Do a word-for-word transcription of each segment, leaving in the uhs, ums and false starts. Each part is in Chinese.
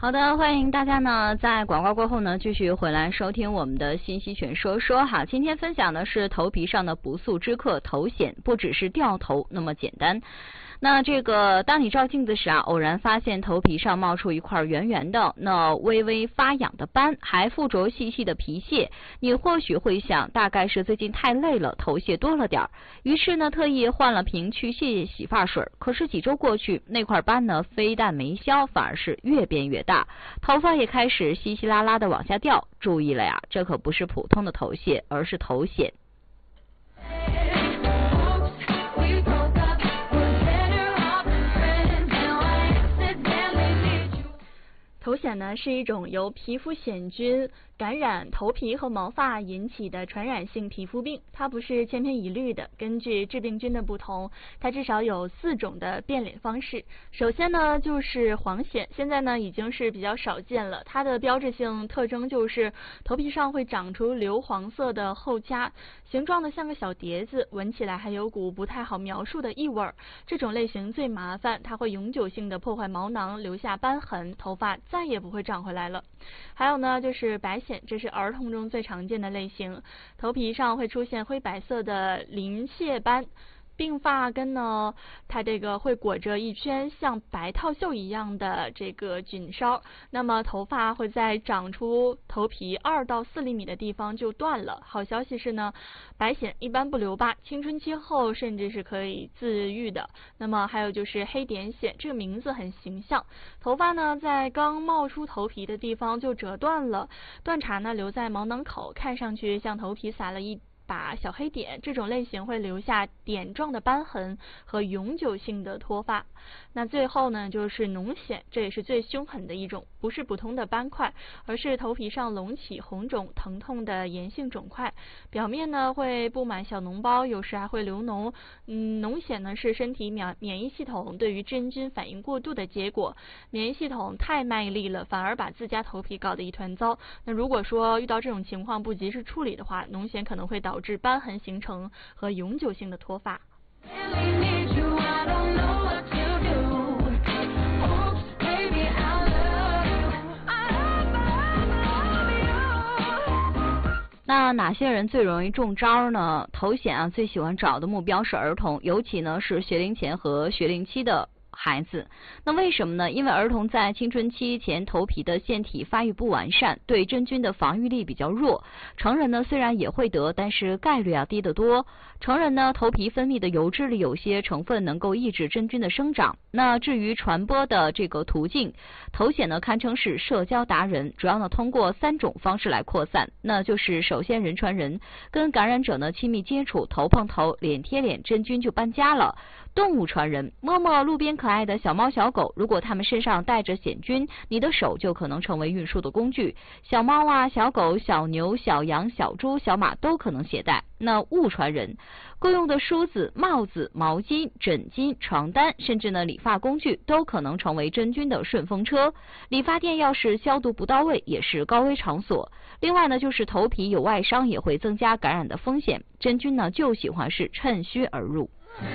好的，欢迎大家呢在广告过后呢继续回来收听我们的信息全说说哈。今天分享的是头皮上的不速之客头癣，不只是掉头那么简单。那这个当你照镜子时啊，偶然发现头皮上冒出一块圆圆的那微微发痒的斑，还附着细细的皮屑，你或许会想大概是最近太累了，头屑多了点儿，于是呢特意换了瓶去屑洗发水。可是几周过去，那块斑呢非但没消，反而是越变越大，头发也开始稀稀拉拉的往下掉。注意了呀，这可不是普通的头屑，而是头癣。 头癣呢是一种由皮肤癣菌感染头皮和毛发引起的传染性皮肤病，它不是千篇一律的。根据致病菌的不同，它至少有四种的变脸方式。首先呢就是黄癣，现在呢已经是比较少见了。它的标志性特征就是头皮上会长出硫黄色的后痂，形状的像个小碟子，闻起来还有股不太好描述的异味。这种类型最麻烦，它会永久性的破坏毛囊，留下斑痕，头发再也不会长回来了。还有呢就是白癣，这是儿童中最常见的类型，头皮上会出现灰白色的鳞屑斑，鬓发根呢，它这个会裹着一圈像白套袖一样的这个菌梢，那么头发会在长出头皮二到四厘米的地方就断了。好消息是呢，白癣一般不留疤，青春期后甚至是可以自愈的。那么还有就是黑点癣，这个名字很形象，头发呢在刚冒出头皮的地方就折断了，断茬呢留在毛囊口，看上去像头皮撒了一把小黑点，这种类型会留下点状的斑痕和永久性的脱发。那最后呢就是脓癣，这也是最凶狠的一种，不是普通的斑块，而是头皮上隆起红肿疼痛的炎性肿块，表面呢会布满小脓包，有时还会流脓。嗯，脓癣呢是身体免免疫系统对于真菌反应过度的结果，免疫系统太卖力了，反而把自家头皮搞得一团糟。那如果说遇到这种情况不及时处理的话，脓癣可能会导致斑痕形成和永久性的脱发。 那哪些人最容易中招呢？头癣啊，最喜欢找的目标是儿童，尤其呢是学龄前和学龄期的孩子。那为什么呢？因为儿童在青春期前头皮的腺体发育不完善，对真菌的防御力比较弱。成人呢虽然也会得，但是概率啊低得多。成人呢头皮分泌的油脂里有些成分能够抑制真菌的生长。那至于传播的这个途径，头癣呢堪称是社交达人，主要呢通过三种方式来扩散。那就是首先人传人，跟感染者呢亲密接触，头碰头，脸贴脸，真菌就搬家了。动物传人，摸摸路边可爱的小猫小狗，如果它们身上带着癣菌，你的手就可能成为运输的工具。小猫啊、小狗、小牛、小羊、小猪、小马都可能携带。那物传人，够用的梳子、帽子、毛巾、枕巾、床单，甚至呢理发工具都可能成为真菌的顺风车。理发店要是消毒不到位，也是高危场所。另外呢，就是头皮有外伤也会增加感染的风险，真菌呢就喜欢是趁虚而入。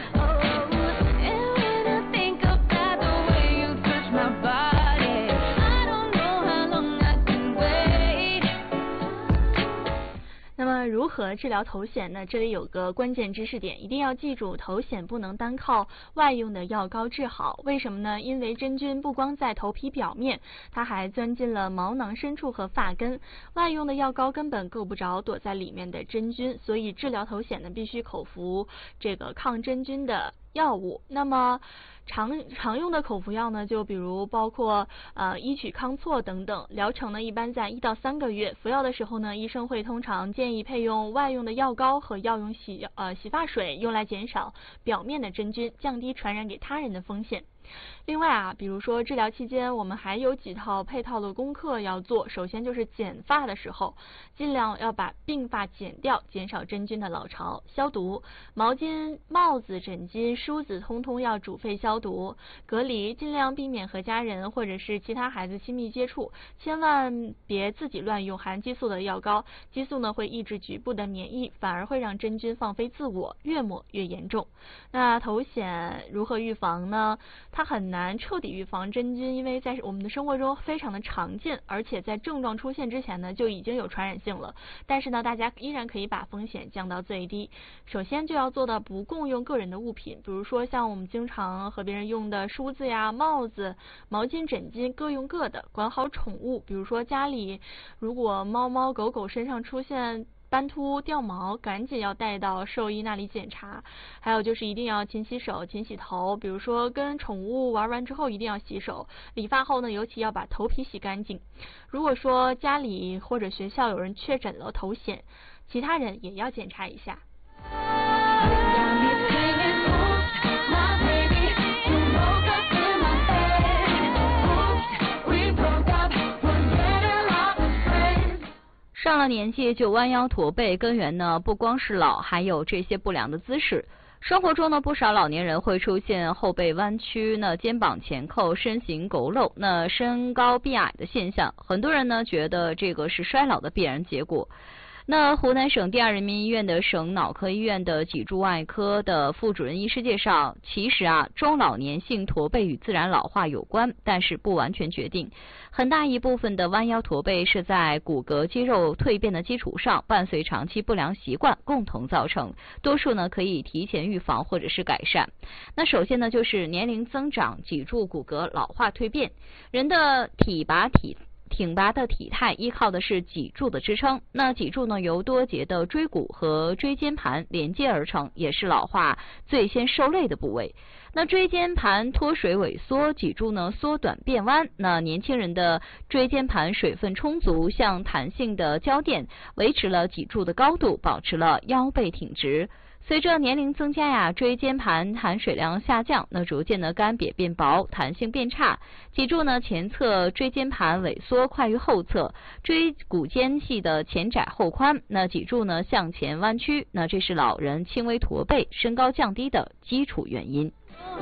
那么如何治疗头癣呢？这里有个关键知识点，一定要记住，头癣不能单靠外用的药膏治好。为什么呢？因为真菌不光在头皮表面，它还钻进了毛囊深处和发根，外用的药膏根本够不着躲在里面的真菌，所以治疗头癣呢，必须口服这个抗真菌的药物。那么常常用的口服药呢，就比如包括呃伊曲康唑等等，疗程呢一般在一到三个月。服药的时候呢，医生会通常建议配用外用的药膏和药用洗呃洗发水，用来减少表面的真菌，降低传染给他人的风险。另外啊，比如说治疗期间，我们还有几套配套的功课要做。首先就是剪发的时候，尽量要把鬓发剪掉，减少真菌的老巢。消毒，毛巾、帽子、枕巾、梳子通通要煮沸消毒。隔离，尽量避免和家人或者是其他孩子亲密接触，千万别自己乱用含激素的药膏。激素呢会抑制局部的免疫，反而会让真菌放飞自我，越抹越严重。那头癣如何预防呢？它它很难彻底预防真菌，因为在我们的生活中非常的常见，而且在症状出现之前呢就已经有传染性了。但是呢，大家依然可以把风险降到最低。首先就要做到不共用个人的物品，比如说像我们经常和别人用的梳子呀、帽子、毛巾、枕巾，各用各的。管好宠物，比如说家里如果猫猫狗狗身上出现斑秃掉毛，赶紧要带到兽医那里检查。还有就是一定要勤洗手勤洗头，比如说跟宠物玩完之后一定要洗手，理发后呢尤其要把头皮洗干净。如果说家里或者学校有人确诊了头癣，其他人也要检查一下。 上了年纪就弯腰驼背，根源呢不光是老，还有这些不良的姿势。生活中呢，不少老年人会出现后背弯曲、那肩膀前扣、身形佝偻、那身高避矮的现象。很多人呢觉得这个是衰老的必然结果。那湖南省第二人民医院的省脑科医院的脊柱外科的副主任医师介绍，其实啊，中老年性驼背与自然老化有关，但是不完全决定。很大一部分的弯腰驼背是在骨骼肌肉蜕变的基础上，伴随长期不良习惯共同造成，多数呢可以提前预防或者是改善。那首先呢就是年龄增长，脊柱骨骼老化蜕变。人的体拔体挺拔的体态依靠的是脊柱的支撑，那脊柱呢由多节的椎骨和椎间盘连接而成，也是老化最先受累的部位。那椎间盘脱水萎缩，脊柱呢缩短变弯。那年轻人的椎间盘水分充足，像弹性的胶垫，维持了脊柱的高度，保持了腰背挺直。随着年龄增加呀，椎间盘含水量下降，那逐渐的干瘪变薄，弹性变差。脊柱呢前侧椎间盘萎缩快于后侧，椎骨间隙的前窄后宽，那脊柱呢向前弯曲，那这是老人轻微驼背、身高降低的基础原因。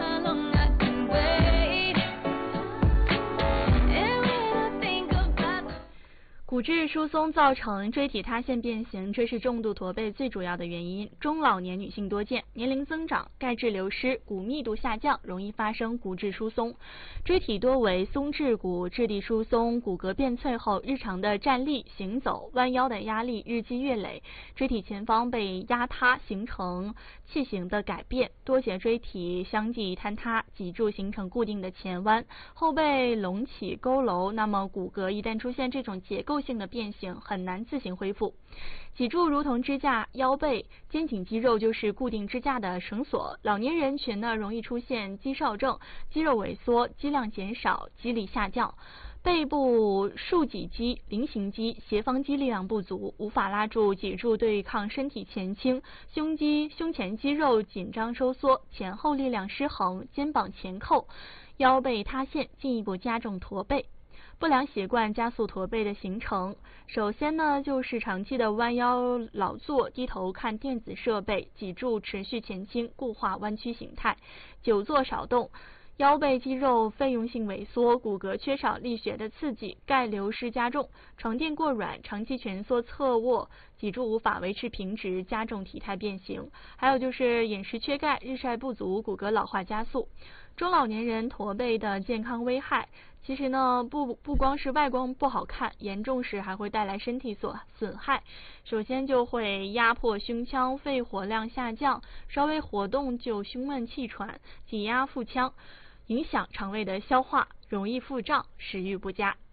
骨质疏松造成椎体塌陷变形，这是重度驼背最主要的原因。中老年女性多见，年龄增长，钙质流失，骨密度下降，容易发生骨质疏松。椎体多为松质骨，质地疏松，骨骼变脆后，日常的站立、行走、弯腰的压力日积月累，椎体前方被压塌，形成器形的改变，多节椎体相继坍塌，脊柱形成固定的前弯，后背隆起佝偻。那么骨骼一旦出现这种结构性的变形，很难自行恢复。脊柱如同支架，腰背、肩颈肌肉就是固定支架的绳索。老年人群呢，容易出现肌少症，肌肉萎缩，肌量减少，肌力下降。背部竖脊肌、菱形肌、斜方肌力量不足，无法拉住脊柱对抗身体前倾，胸肌、胸前肌肉紧张收缩，前后力量失衡，肩膀前扣，腰背塌陷，进一步加重驼背。不良习惯加速驼背的形成，首先呢就是长期的弯腰劳作，低头看电子设备，脊柱持续前倾，固化弯曲形态，久坐少动，腰背肌肉费用性萎缩，骨骼缺少力学的刺激，钙流失加重，床垫过软，长期蜷缩侧卧，脊柱无法维持平直，加重体态变形。还有就是饮食缺钙，日晒不足，骨骼老化加速。中老年人驼背的健康危害，其实呢不不光是外观不好看，严重时还会带来身体所损害。首先就会压迫胸腔，肺活量下降，稍微活动就胸闷气喘，挤压腹腔，影响肠胃的消化，容易腹胀，食欲不佳。